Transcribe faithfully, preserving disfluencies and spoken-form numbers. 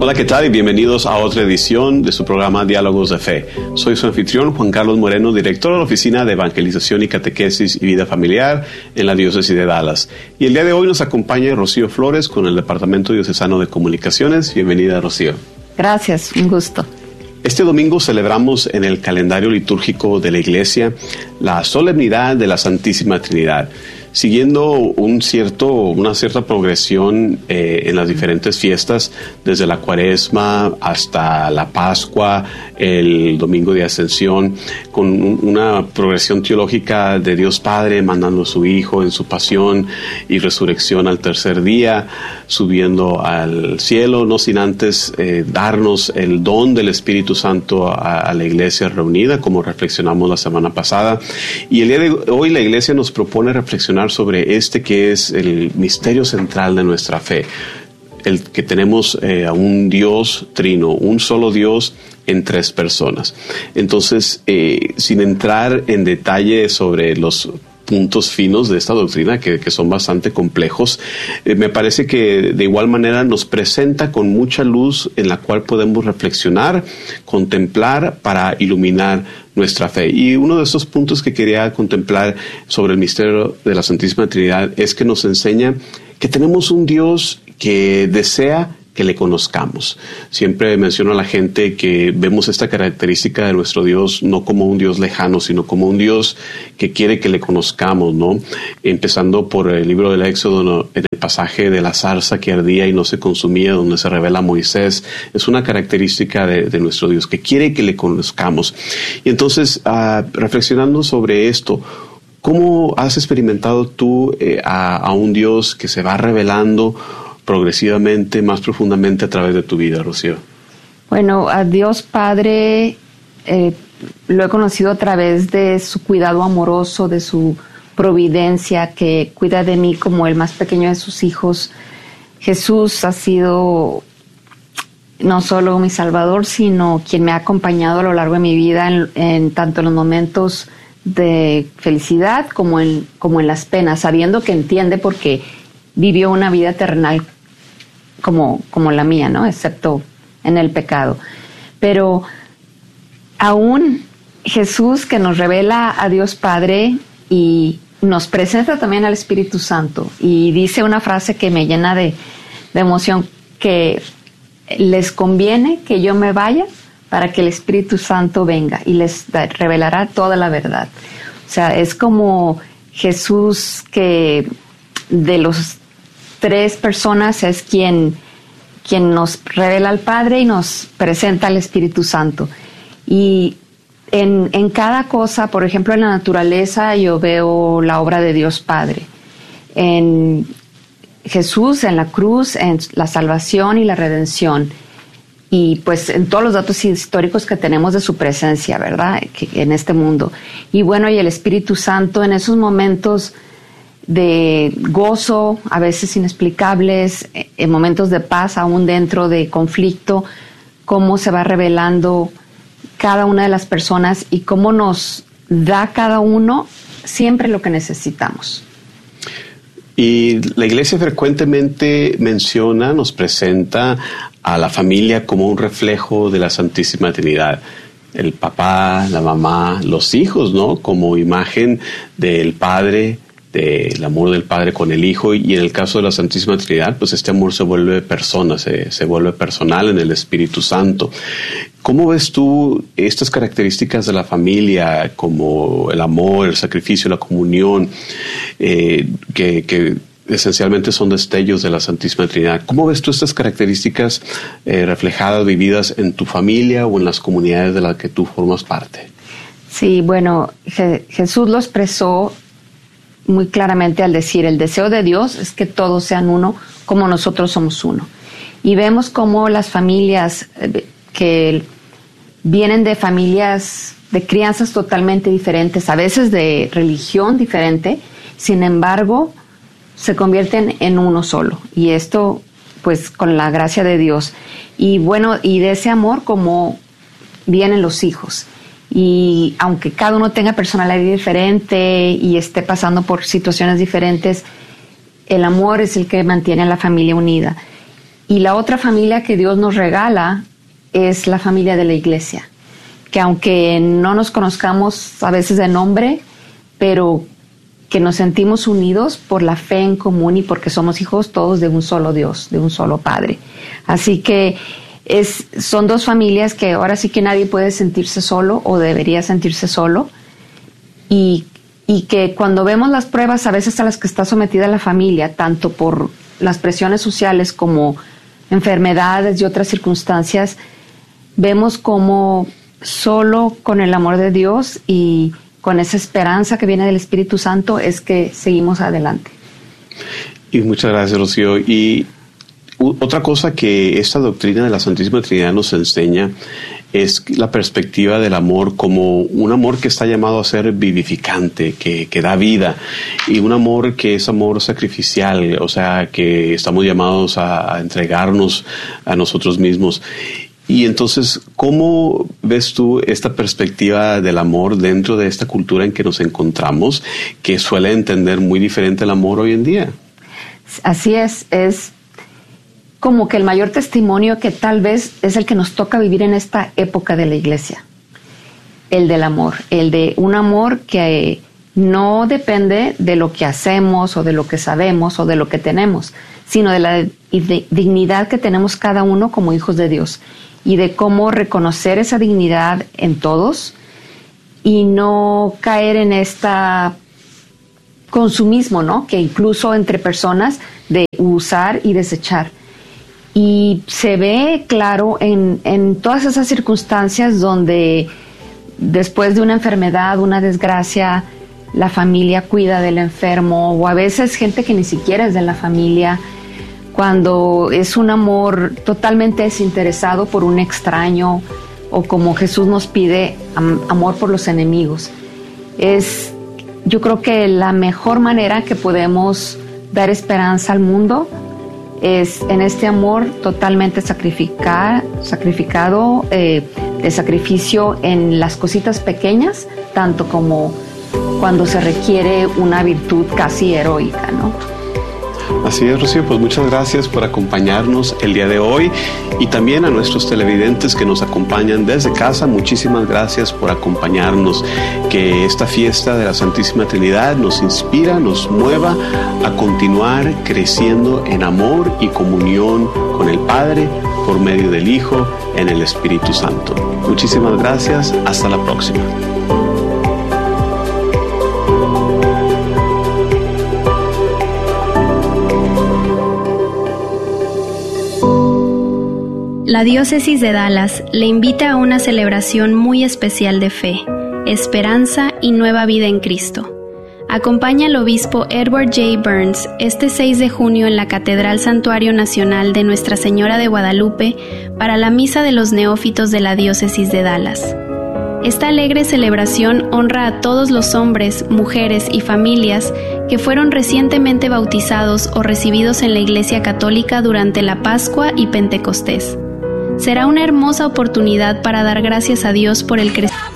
Hola, ¿qué tal? Y bienvenidos a otra edición de su programa Diálogos de Fe. Soy su anfitrión, Juan Carlos Moreno, director de la Oficina de Evangelización y Catequesis y Vida Familiar en la Diócesis de Dallas. Y el día de hoy nos acompaña Rocío Flores con el Departamento Diocesano de Comunicaciones. Bienvenida, Rocío. Gracias, un gusto. Este domingo celebramos en el calendario litúrgico de la Iglesia la solemnidad de la Santísima Trinidad, siguiendo un cierto, una cierta progresión eh, en las diferentes fiestas, desde la Cuaresma hasta la Pascua, el Domingo de Ascensión, con un, una progresión teológica de Dios Padre mandando a su Hijo en su pasión y resurrección al tercer día, subiendo al cielo, no sin antes eh, darnos el don del Espíritu Santo a, a la Iglesia reunida, como reflexionamos la semana pasada. Y el día de hoy la Iglesia nos propone reflexionar sobre este que es el misterio central de nuestra fe, el que tenemos eh, a un Dios trino, un solo Dios en tres personas. Entonces, eh, sin entrar en detalle sobre los puntos finos de esta doctrina, que, que son bastante complejos, eh, me parece que de igual manera nos presenta con mucha luz en la cual podemos reflexionar, contemplar para iluminar nuestra fe. Y uno de esos puntos que quería contemplar sobre el misterio de la Santísima Trinidad es que nos enseña que tenemos un Dios que desea que le conozcamos. Siempre menciono a la gente que vemos esta característica de nuestro Dios no como un Dios lejano, sino como un Dios que quiere que le conozcamos, ¿no? Empezando por el libro del Éxodo, ¿no? En el pasaje de la zarza que ardía y no se consumía, donde se revela a Moisés. Es una característica de, de nuestro Dios, que quiere que le conozcamos. Y entonces, uh, reflexionando sobre esto, ¿cómo has experimentado tú eh, a, a un Dios que se va revelando progresivamente, más profundamente a través de tu vida, Rocío? Bueno, a Dios Padre eh, lo he conocido a través de su cuidado amoroso, de su providencia, que cuida de mí como el más pequeño de sus hijos. Jesús ha sido no solo mi Salvador, sino quien me ha acompañado a lo largo de mi vida, en, en tanto en los momentos de felicidad como en, como en las penas, sabiendo que entiende porque vivió una vida terrenal como, como la mía, ¿no? Excepto en el pecado. Pero aún Jesús, que nos revela a Dios Padre y nos presenta también al Espíritu Santo, y dice una frase que me llena de, de emoción, que les conviene que yo me vaya para que el Espíritu Santo venga y les da, revelará toda la verdad. O sea, es como Jesús que de los tres personas es quien, quien nos revela al Padre y nos presenta al Espíritu Santo. Y en, en cada cosa, por ejemplo, en la naturaleza, yo veo la obra de Dios Padre. En Jesús, en la cruz, en la salvación y la redención. Y pues en todos los datos históricos que tenemos de su presencia, ¿verdad?, que, en este mundo. Y bueno, y el Espíritu Santo en esos momentos de gozo, a veces inexplicables, en momentos de paz, aún dentro de conflicto, cómo se va revelando cada una de las personas y cómo nos da cada uno siempre lo que necesitamos. Y la Iglesia frecuentemente menciona, nos presenta a la familia como un reflejo de la Santísima Trinidad. El papá, la mamá, los hijos, ¿no? Como imagen del Padre, del amor del Padre con el Hijo, y en el caso de la Santísima Trinidad, pues este amor se vuelve persona, se, se vuelve personal en el Espíritu Santo. ¿Cómo ves tú estas características de la familia, como el amor, el sacrificio, la comunión, eh, que, que esencialmente son destellos de la Santísima Trinidad? ¿Cómo ves tú estas características eh, reflejadas, vividas en tu familia o en las comunidades de las que tú formas parte? Sí, bueno, Je- Jesús lo expresó muy claramente al decir: el deseo de Dios es que todos sean uno como nosotros somos uno. Y vemos cómo las familias eh, que vienen de familias de crianzas totalmente diferentes, a veces de religión diferente, sin embargo, se convierten en uno solo. Y esto, pues, con la gracia de Dios. Y bueno, y de ese amor como vienen los hijos. Y aunque cada uno tenga personalidad diferente y esté pasando por situaciones diferentes, el amor es el que mantiene a la familia unida. Y la otra familia que Dios nos regala es la familia de la iglesia, que aunque no nos conozcamos a veces de nombre, pero que nos sentimos unidos por la fe en común y porque somos hijos todos de un solo Dios, de un solo Padre. Así que es, son dos familias que ahora sí que nadie puede sentirse solo o debería sentirse solo, y, y que cuando vemos las pruebas a veces a las que está sometida la familia, tanto por las presiones sociales como enfermedades y otras circunstancias, vemos como solo con el amor de Dios y con esa esperanza que viene del Espíritu Santo es que seguimos adelante. Y muchas gracias, Rocío. Y u- otra cosa que esta doctrina de la Santísima Trinidad nos enseña es la perspectiva del amor como un amor que está llamado a ser vivificante, que, que da vida, y un amor que es amor sacrificial, o sea, que estamos llamados a, a entregarnos a nosotros mismos. Y entonces, ¿cómo ves tú esta perspectiva del amor dentro de esta cultura en que nos encontramos, que suele entender muy diferente el amor hoy en día? Así es, es como que el mayor testimonio que tal vez es el que nos toca vivir en esta época de la iglesia, el del amor, el de un amor que no depende de lo que hacemos o de lo que sabemos o de lo que tenemos, sino de la dignidad que tenemos cada uno como hijos de Dios y de cómo reconocer esa dignidad en todos y no caer en esta consumismo, ¿no? Que incluso entre personas de usar y desechar. Y se ve claro en, en todas esas circunstancias donde después de una enfermedad, una desgracia, la familia cuida del enfermo, o a veces gente que ni siquiera es de la familia, cuando es un amor totalmente desinteresado por un extraño, o como Jesús nos pide, am- amor por los enemigos. Es, yo creo que la mejor manera que podemos dar esperanza al mundo es en este amor totalmente sacrificar, sacrificado, eh, de sacrificio en las cositas pequeñas, tanto como cuando se requiere una virtud casi heroica, ¿no? Así es, Rocío, pues muchas gracias por acompañarnos el día de hoy, y también a nuestros televidentes que nos acompañan desde casa, muchísimas gracias por acompañarnos. Que esta fiesta de la Santísima Trinidad nos inspira, nos mueva a continuar creciendo en amor y comunión con el Padre por medio del Hijo en el Espíritu Santo. Muchísimas gracias, hasta la próxima. La Diócesis de Dallas le invita a una celebración muy especial de fe, esperanza y nueva vida en Cristo. Acompaña al obispo Edward J. Burns este seis de junio en la Catedral Santuario Nacional de Nuestra Señora de Guadalupe para la Misa de los Neófitos de la Diócesis de Dallas. Esta alegre celebración honra a todos los hombres, mujeres y familias que fueron recientemente bautizados o recibidos en la Iglesia Católica durante la Pascua y Pentecostés. Será una hermosa oportunidad para dar gracias a Dios por el crecimiento